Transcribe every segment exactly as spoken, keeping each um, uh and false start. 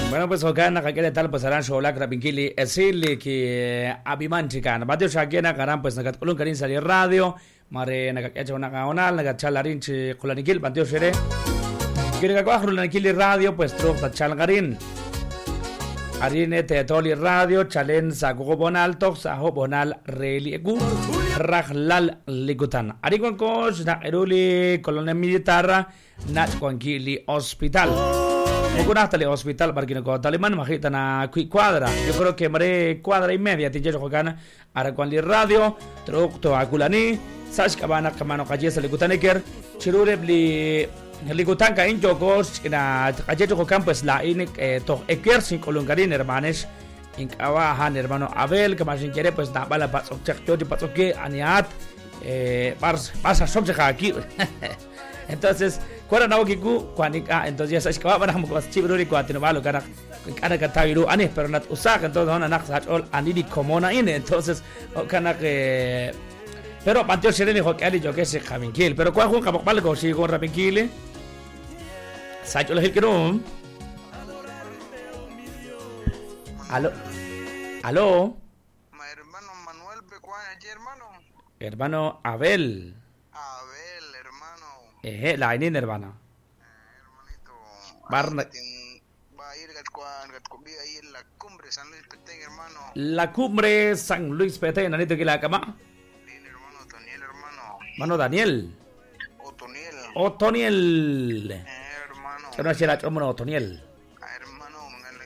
Bueno, pues acá nakakita tal pues aran show lak rabinkili esili ki abimanchi kan. Batyo shakena karan pues nakatulong karin sa radio, mare nakakyacha una kaonal, nakachala rin chi kulanikil batyo shere. Kiri kakwa kulanikil radio pues truk tachal karin. Arine te toli radio chalen sa gobonal tok sa hobonal reli egu rahlal ligutan. Ari kon ko na eruli kolonel militar na kwankili hospital. Algunas tele hospital para que no con taliman majita na cuadra. Yo creo que mare cuadra y media te llevo con ara con li radio truck to akulani sash kabana kamano kajesa ligutan chirure bli ligutan ka injo gos na kajeto ko campus la in to eker sin kolongarin hermanes in kawa han hermano Abel que más quiere pues da bala pa objecto de paso que aniat eh pasa subject aquí. Entonces, cuando no kiku, cuando entonces ya sabes que va a haber muchos chibros y cuatro no vale cara cara que está viru anis pero no usar entonces no nak sach all anidi comona in entonces kana que pero panteo seré dijo que ali yo que se Rabinkil pero cuál juega por palco si con Rabinkil sach all el que no aló aló mi hermano Manuel Pecuana hermano hermano Abel Eh, la ini hermana. Hermanito. Barna. Va a ir ahí en la cumbre San Luis Petén, hermano. La cumbre San Luis Petén, nanito que la cama. Hermano Toniel, hermano. Mano Daniel. Otoniel. Otoniel. Eh, hermano. Que no es el hermano Otoniel. Hermano,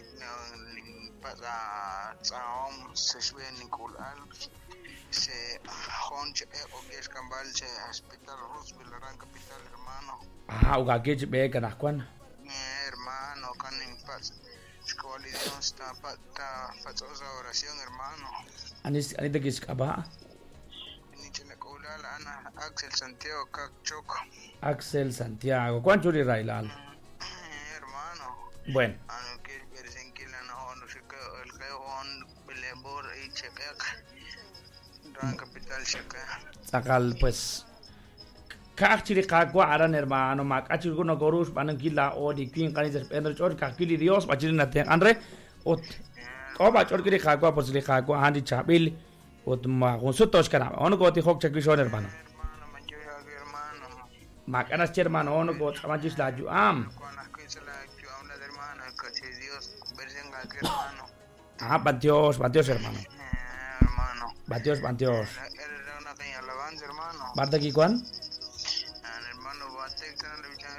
pasa Saom se sube Nicolás. Se honche o que es cambal se hospital Roosevelt gran capital hermano. Ah, uga que be kana kwan. Hermano, kan impas. Escola de Dios está para hacer oración, hermano. Anis anita que escapa. Ni chela cola ana Axel Santiago Cachoco. Axel Santiago. ¿Cuánto le railal? Hermano. Bueno. Ano que versen que la no no se que el que on belebor y chequea. Gran capital chequea. Sakal pues kakchiri kakwa aran hermano mak achir kuno gorus panan kila o di king kanizer pendro chor kakili dios bachiri na ten andre ot ko ba chor kiri kakwa pues li kakwa handi chabil ot ma consultos kana ono ko ti hok chakri shon hermano Hermano, manjo hermano. mak anas hermano ono ko chamachis la ju am Con las que se la yo a una hermana que Dios versen que hermano. ah bantios bantios hermano Hermano. bantios bantios Era una pequeña alabanza, hermano. barda ki kwan